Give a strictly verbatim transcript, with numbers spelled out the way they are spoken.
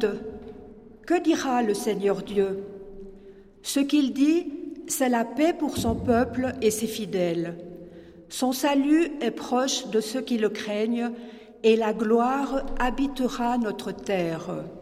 doute. Que dira le Seigneur Dieu? Ce qu'il dit, c'est la paix pour son peuple et ses fidèles. Son salut est proche de ceux qui le craignent et la gloire habitera notre terre.